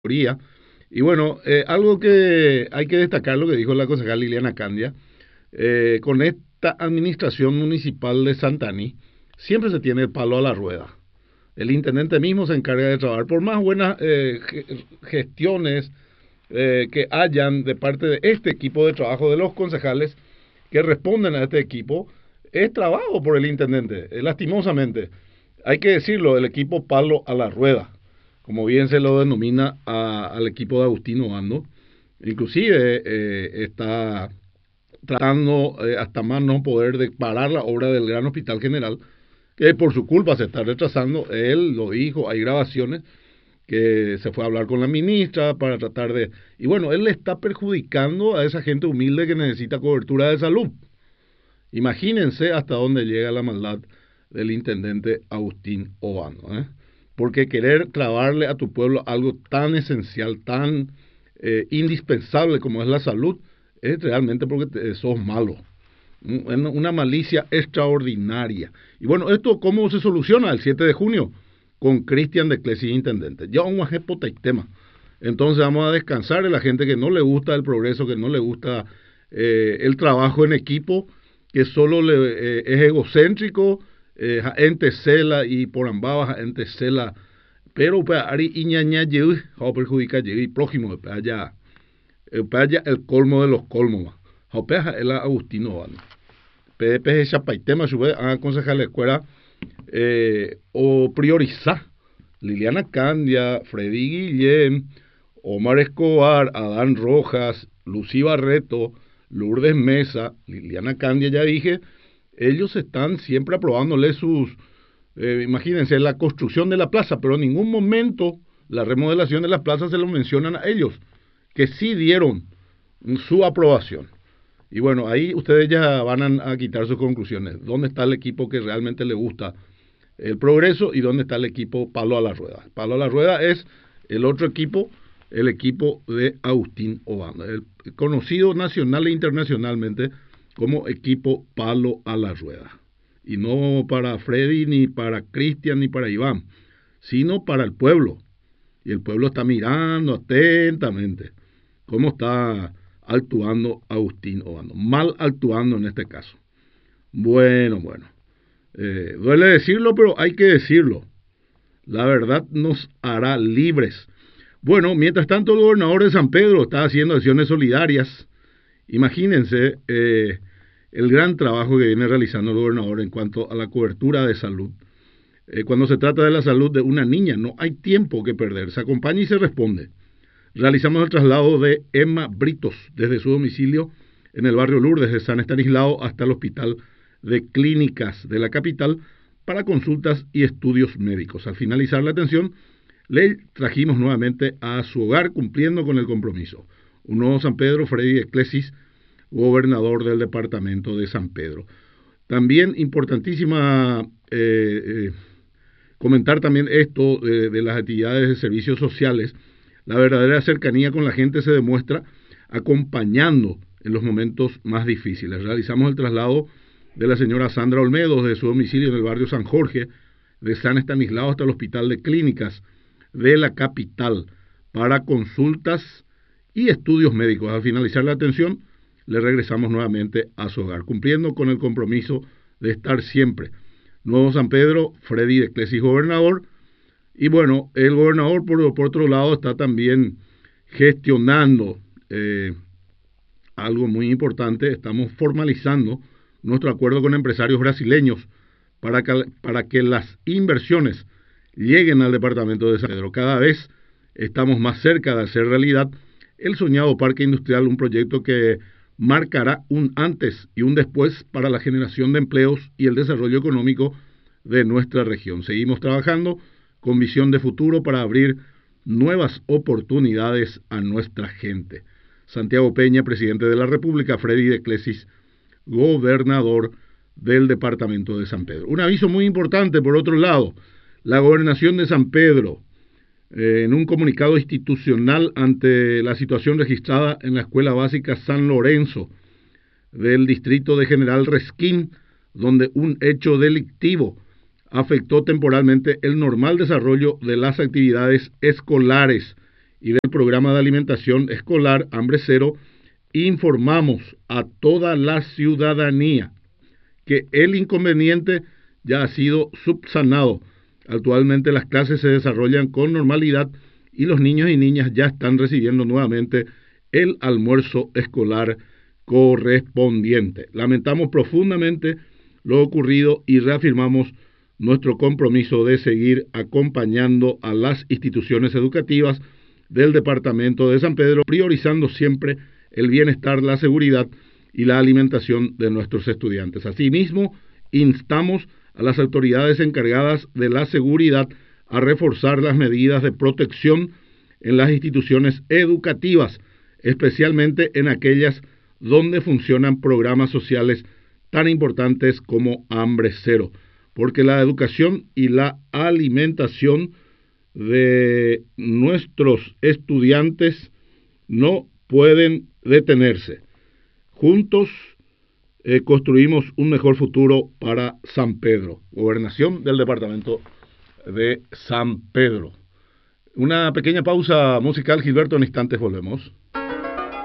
categoría. Y bueno, algo que hay que destacar lo que dijo la concejal Liliana Candia, con esta administración municipal de Santani, siempre se tiene el palo a la rueda. El intendente mismo se encarga de trabajar. Por más buenas gestiones que hayan de parte de este equipo de trabajo de los concejales que responden a este equipo, es trabajo por el intendente, lastimosamente. Hay que decirlo, el equipo palo a la rueda, como bien se lo denomina al equipo de Agustín Obando. Inclusive está tratando hasta más no poder de parar la obra del Gran Hospital General, que por su culpa se está retrasando. Él lo dijo, hay grabaciones que se fue a hablar con la ministra para tratar de... Y bueno, él le está perjudicando a esa gente humilde que necesita cobertura de salud. Imagínense hasta dónde llega la maldad del intendente Agustín Obando, ¿eh? Porque querer clavarle a tu pueblo algo tan esencial, tan indispensable como es la salud, es realmente porque sos malo. Una malicia extraordinaria. Y bueno, ¿esto cómo se soluciona el 7 de junio? Con Cristian de Clesis intendente. Ya un tema. Entonces vamos a descansar de la gente que no le gusta el progreso, que no le gusta el trabajo en equipo, que solo es egocéntrico, ente cela y por ambas ente cela, pero pues ari iñaña yeui, o perjudica yeui prójimo, allá el colmo de los colmos, Jopeja el Agustino Obando. PDP Chapaitema, su vez, aconseja a la escuela o priorizar Liliana Candia, Freddy Guillén, Omar Escobar, Adán Rojas, Lucy Barreto, Lourdes Mesa, Liliana Candia, ya dije, ellos están siempre aprobándole sus, imagínense, la construcción de la plaza, pero en ningún momento la remodelación de la plaza se lo mencionan a ellos, que sí dieron su aprobación. Y bueno, ahí ustedes ya van a quitar sus conclusiones. ¿Dónde está el equipo que realmente le gusta el progreso y dónde está el equipo palo a la rueda? Palo a la rueda es el otro equipo, el equipo de Agustín Obando, el conocido nacional e internacionalmente como equipo palo a la rueda. Y no para Freddy, ni para Cristian, ni para Iván, sino para el pueblo. Y el pueblo está mirando atentamente cómo está actuando Agustín Obando. Mal actuando en este caso. Bueno. Duele decirlo, pero hay que decirlo. La verdad nos hará libres. Bueno, mientras tanto el gobernador de San Pedro está haciendo acciones solidarias. Imagínense el gran trabajo que viene realizando el gobernador en cuanto a la cobertura de salud. Cuando se trata de la salud de una niña, no hay tiempo que perder. Se acompaña y se responde. Realizamos el traslado de Emma Britos desde su domicilio en el barrio Lourdes de San Estanislao hasta el Hospital de Clínicas de la capital para consultas y estudios médicos. Al finalizar la atención, le trajimos nuevamente a su hogar cumpliendo con el compromiso. Un nuevo San Pedro, Freddy Eclesis, gobernador del departamento de San Pedro. También importantísima comentar también esto de las actividades de servicios sociales. La verdadera cercanía con la gente se demuestra acompañando en los momentos más difíciles. Realizamos el traslado de la señora Sandra Olmedo de su domicilio en el barrio San Jorge, de San Estanislao hasta el Hospital de Clínicas de la capital para consultas y estudios médicos. Al finalizar la atención, le regresamos nuevamente a su hogar, cumpliendo con el compromiso de estar siempre. Nuevo San Pedro, Freddy de Clesis, gobernador. Y bueno, el gobernador por otro lado está también gestionando algo muy importante. Estamos formalizando nuestro acuerdo con empresarios brasileños para que las inversiones lleguen al departamento de San Pedro. Cada vez estamos más cerca de hacer realidad el soñado parque industrial, un proyecto que marcará un antes y un después para la generación de empleos y el desarrollo económico de nuestra región. Seguimos trabajando con visión de futuro para abrir nuevas oportunidades a nuestra gente. Santiago Peña, presidente de la República, Freddy de Clesis, gobernador del departamento de San Pedro. Un aviso muy importante, por otro lado, la gobernación de San Pedro, en un comunicado institucional ante la situación registrada en la Escuela Básica San Lorenzo del distrito de General Resquín, donde un hecho delictivo afectó temporalmente el normal desarrollo de las actividades escolares y del programa de alimentación escolar Hambre Cero, informamos a toda la ciudadanía que el inconveniente ya ha sido subsanado. Actualmente las clases se desarrollan con normalidad y los niños y niñas ya están recibiendo nuevamente el almuerzo escolar correspondiente. Lamentamos profundamente lo ocurrido y reafirmamos nuestro compromiso de seguir acompañando a las instituciones educativas del departamento de San Pedro, priorizando siempre el bienestar, la seguridad y la alimentación de nuestros estudiantes. Asimismo, instamos a las autoridades encargadas de la seguridad a reforzar las medidas de protección en las instituciones educativas, especialmente en aquellas donde funcionan programas sociales tan importantes como Hambre Cero, porque la educación y la alimentación de nuestros estudiantes no pueden detenerse. Juntos construimos un mejor futuro para San Pedro. Gobernación del Departamento de San Pedro. Una pequeña pausa musical, Gilberto, en instantes volvemos.